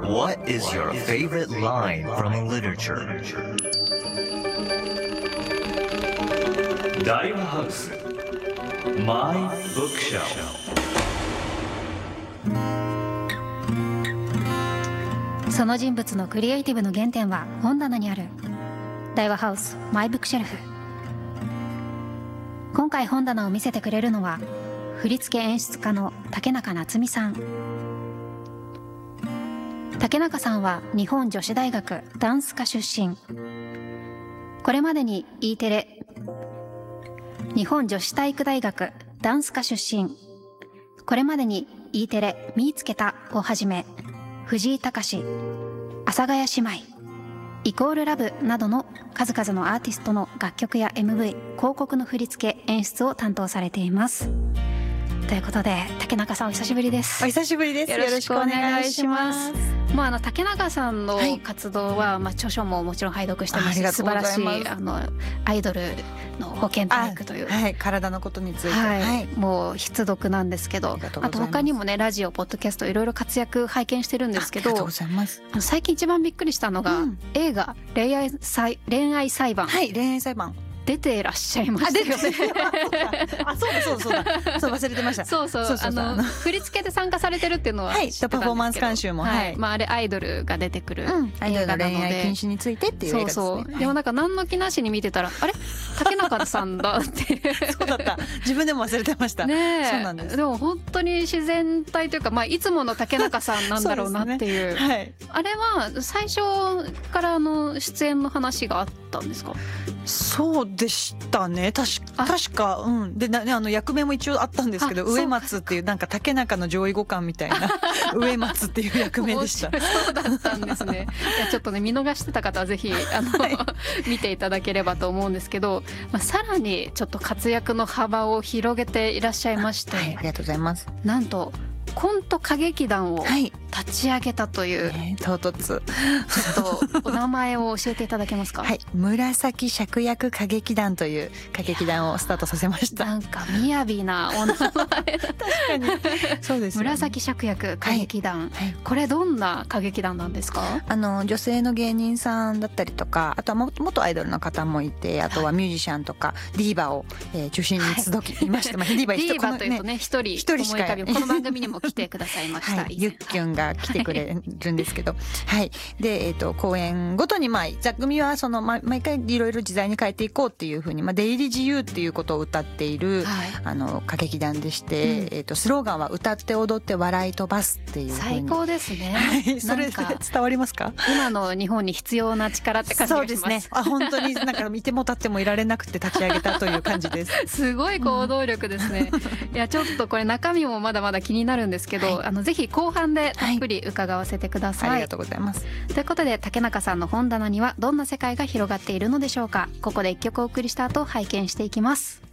What is your favorite line from literature? 大和ハウス My Bookshelf。 その人物のクリエイティブの原点は本棚にある。大和ハウスマイブックシェルフ。今回本棚を見せてくれるのは振付演出家の竹中夏実さん。竹中さんは日本女子大学ダンス科出身。これまでに E テレ、日本女子体育大学ダンス科出身。これまでに E テレ見つけたをはじめ、藤井隆、阿佐ヶ谷姉妹、イコールラブなどの数々のアーティストの楽曲や MV、広告の振り付け演出を担当されています。ということで竹中さんお久しぶりです。 お久しぶりです。 よろしくお願いします。竹中さんの活動は、著書ももちろん拝読してますし、素晴らしいアイドルの保健体育という、 体のことについて、 もう必読なんですけど、あと他にもねラジオポッドキャストいろいろ活躍拝見してるんですけど、最近一番びっくりしたのが、映画恋愛裁判、 恋愛裁判出てらっしゃいましたよね。 そう忘れてました。 振り付けで参加されてるっていうのは知ってたんですけど、 パフォーマンス監修も、 あれアイドルが出てくる映画なので、 恋愛禁止についてっていう映画ですね。 でも何の気なしに見てたら、あれ竹中さんだってそうだった。自分でも忘れてましたね。 そうなんです。 でも本当に自然体というか、いつもの竹中さんなんだろうなっていう。あれは最初から出演の話があったんですか？ そうでしたね。確か、で役名も一応あったんですけど、植松っていう竹中の上位互換みたいな植松っていう役名でした。 そうだったんですね。いやちょっとね見逃してた方はぜひ見ていただければと思うんですけど、さらにちょっと活躍の幅を広げていらっしゃいまして、 ありがとうございます。 なんとコント歌劇団を立ち上げたという、 唐突。 ちょっとお名前を教えていただけますか？ 紫芍薬歌劇団という歌劇団をスタートさせました。 雅なお名前。確かにそうです、 紫芍薬歌劇団、これどんな歌劇団なんですか？ 女性の芸人さんだったりとか、あとは元アイドルの方もいて、あとはミュージシャンとかディーバを中心に集きいまして、ディーバというとね一人しかこの番組にも来てくださいました。 ゆっきゅんが来てくれるんですけど、で公演ごとに座組は毎回いろいろ自在に変えていこうっていうふうに、出入り自由っていうことを歌っている歌劇団でして、スローガンは歌って踊って笑い飛ばすっていうふうに。 最高ですね。 それ伝わりますか？ 今の日本に必要な力って感じがします。 そうですね。本当に見ても立ってもいられなくて立ち上げたという感じです。 すごい行動力ですね。いやちょっとこれ中身もまだまだ気になるんですけど、ぜひ後半でたっぷり伺わせてください。 ありがとうございます。 ということで竹中さんの本棚にはどんな世界が広がっているのでしょうか。ここで一曲お送りした後拝見していきます。